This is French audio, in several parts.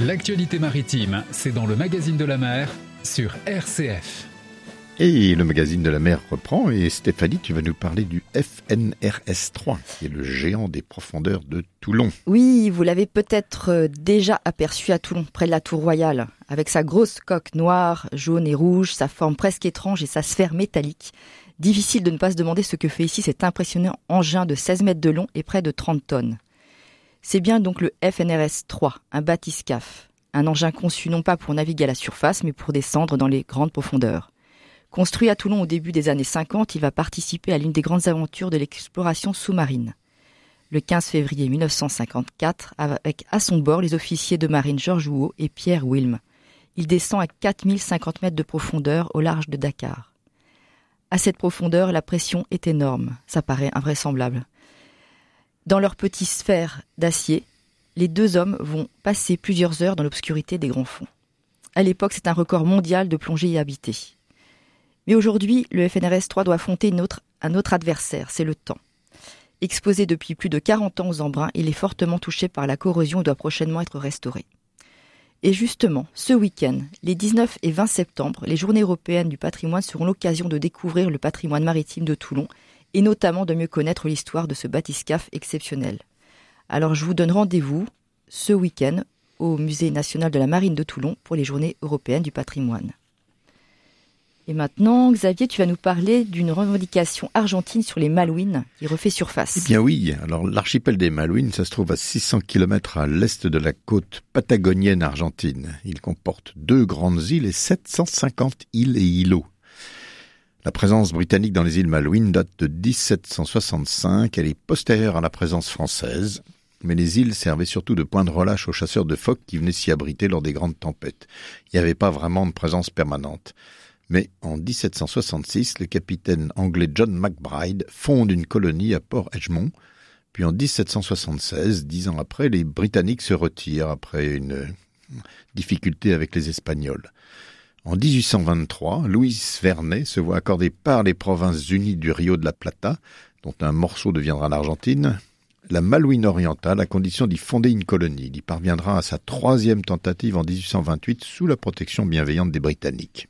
L'actualité maritime, c'est dans le magazine de la mer sur RCF. Et le magazine de la mer reprend et Stéphanie, tu vas nous parler du FNRS 3, qui est le géant des profondeurs de Toulon. Oui, vous l'avez peut-être déjà aperçu à Toulon, près de la Tour Royale, avec sa grosse coque noire, jaune et rouge, sa forme presque étrange et sa sphère métallique. Difficile de ne pas se demander ce que fait ici cet impressionnant engin de 16 mètres de long et près de 30 tonnes. C'est bien donc le FNRS 3, un bathyscaphe, un engin conçu non pas pour naviguer à la surface, mais pour descendre dans les grandes profondeurs. Construit à Toulon au début des années 50, il va participer à l'une des grandes aventures de l'exploration sous-marine. Le 15 février 1954, avec à son bord les officiers de marine Georges Houot et Pierre Wilm. Il descend à 4050 mètres de profondeur au large de Dakar. À cette profondeur, la pression est énorme, ça paraît invraisemblable. Dans leur petite sphère d'acier, les deux hommes vont passer plusieurs heures dans l'obscurité des grands fonds. À l'époque, c'est un record mondial de plongée habitée. Mais aujourd'hui, le FNRS 3 doit affronter un autre adversaire, c'est le temps. Exposé depuis plus de 40 ans aux embruns, il est fortement touché par la corrosion et doit prochainement être restauré. Et justement, ce week-end, les 19 et 20 septembre, les Journées européennes du patrimoine seront l'occasion de découvrir le patrimoine maritime de Toulon et notamment de mieux connaître l'histoire de ce bathyscaphe exceptionnel. Alors je vous donne rendez-vous ce week-end au Musée national de la marine de Toulon pour les Journées européennes du patrimoine. Et maintenant, Xavier, tu vas nous parler d'une revendication argentine sur les Malouines qui refait surface. Eh bien oui, alors l'archipel des Malouines, ça se trouve à 600 km à l'est de la côte patagonienne argentine. Il comporte 2 grandes îles et 750 îles et îlots. La présence britannique dans les îles Malouines date de 1765, elle est postérieure à la présence française, mais les îles servaient surtout de point de relâche aux chasseurs de phoques qui venaient s'y abriter lors des grandes tempêtes. Il n'y avait pas vraiment de présence permanente. Mais en 1766, le capitaine anglais John McBride fonde une colonie à Port Edgemont, puis en 1776, 10 ans après, les Britanniques se retirent après une difficulté avec les Espagnols. En 1823, Louis Vernet se voit accorder par les Provinces-Unies du Rio de la Plata, dont un morceau deviendra l'Argentine, la Malouine orientale à condition d'y fonder une colonie. Il y parviendra à sa 3e tentative en 1828 sous la protection bienveillante des Britanniques.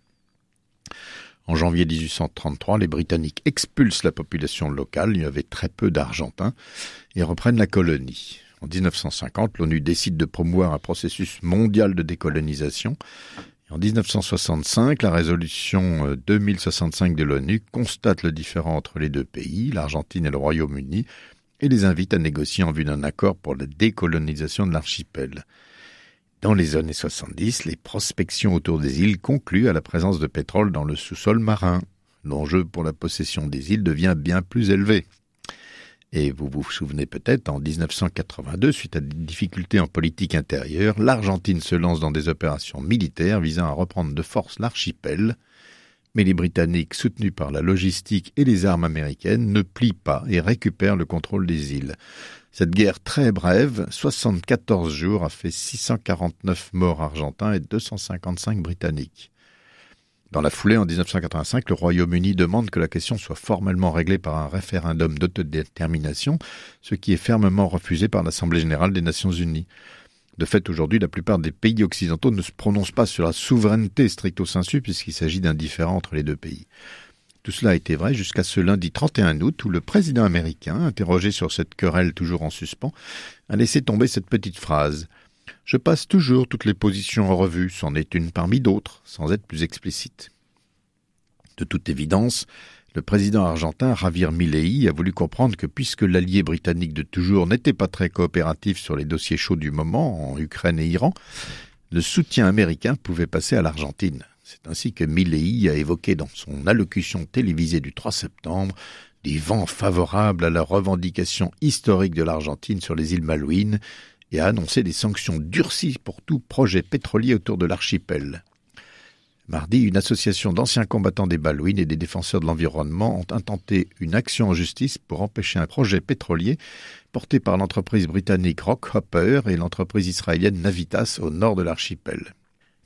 En janvier 1833, les Britanniques expulsent la population locale, il y avait très peu d'Argentins, et reprennent la colonie. En 1950, l'ONU décide de promouvoir un processus mondial de décolonisation. En 1965, la résolution 2065 de l'ONU constate le différend entre les deux pays, l'Argentine et le Royaume-Uni, et les invite à négocier en vue d'un accord pour la décolonisation de l'archipel. Dans les années 70, les prospections autour des îles concluent à la présence de pétrole dans le sous-sol marin. L'enjeu pour la possession des îles devient bien plus élevé. Et vous vous souvenez peut-être, en 1982, suite à des difficultés en politique intérieure, l'Argentine se lance dans des opérations militaires visant à reprendre de force l'archipel. Mais les Britanniques, soutenus par la logistique et les armes américaines, ne plient pas et récupèrent le contrôle des îles. Cette guerre très brève, 74 jours, a fait 649 morts argentins et 255 britanniques. Dans la foulée, en 1985, le Royaume-Uni demande que la question soit formellement réglée par un référendum d'autodétermination, ce qui est fermement refusé par l'Assemblée générale des Nations unies. De fait, aujourd'hui, la plupart des pays occidentaux ne se prononcent pas sur la souveraineté stricto sensu puisqu'il s'agit d'un différend entre les deux pays. Tout cela a été vrai jusqu'à ce lundi 31 août où le président américain, interrogé sur cette querelle toujours en suspens, a laissé tomber cette petite phrase « Je passe toujours toutes les positions en revue, c'en est une parmi d'autres, sans être plus explicite. » De toute évidence, le président argentin Javier Milei a voulu comprendre que puisque l'allié britannique de toujours n'était pas très coopératif sur les dossiers chauds du moment, en Ukraine et Iran, le soutien américain pouvait passer à l'Argentine. C'est ainsi que Milei a évoqué dans son allocution télévisée du 3 septembre des vents favorables à la revendication historique de l'Argentine sur les îles Malouines et a annoncé des sanctions durcies pour tout projet pétrolier autour de l'archipel. Mardi, une association d'anciens combattants des Malouines et des défenseurs de l'environnement ont intenté une action en justice pour empêcher un projet pétrolier porté par l'entreprise britannique Rockhopper et l'entreprise israélienne Navitas au nord de l'archipel.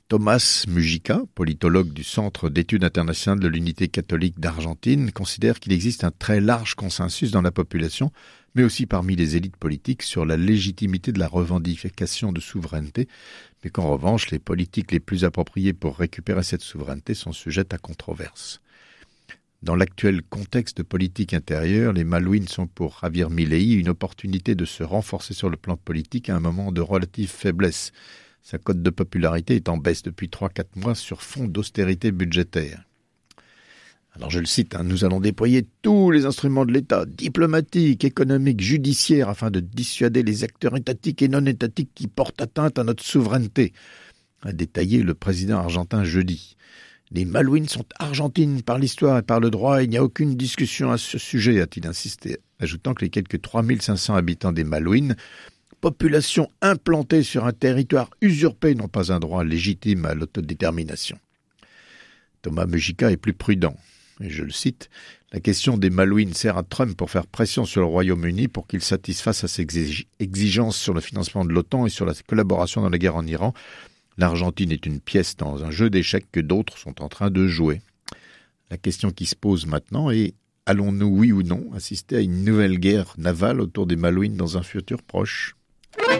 Tomás Mujica, politologue du Centre d'études internationales de l'unité catholique d'Argentine, considère qu'il existe un très large consensus dans la population, mais aussi parmi les élites politiques, sur la légitimité de la revendication de souveraineté, mais qu'en revanche, les politiques les plus appropriées pour récupérer cette souveraineté sont sujettes à controverse. Dans l'actuel contexte de politique intérieure, les Malouines sont pour Javier Milei une opportunité de se renforcer sur le plan politique à un moment de relative faiblesse. Sa cote de popularité est en baisse depuis 3-4 mois sur fond d'austérité budgétaire. Alors je le cite, nous allons déployer tous les instruments de l'État, diplomatiques, économiques, judiciaires, afin de dissuader les acteurs étatiques et non étatiques qui portent atteinte à notre souveraineté, a détaillé le président argentin jeudi. Les Malouines sont argentines par l'histoire et par le droit, il n'y a aucune discussion à ce sujet, a-t-il insisté, ajoutant que les quelques 3500 habitants des Malouines, population implantée sur un territoire usurpé, n'ont pas un droit légitime à l'autodétermination. Thomas Mujica est plus prudent. Et je le cite, « La question des Malouines sert à Trump pour faire pression sur le Royaume-Uni pour qu'il satisfasse à ses exigences sur le financement de l'OTAN et sur la collaboration dans la guerre en Iran. L'Argentine est une pièce dans un jeu d'échecs que d'autres sont en train de jouer. » La question qui se pose maintenant est, allons-nous, oui ou non, assister à une nouvelle guerre navale autour des Malouines dans un futur proche ?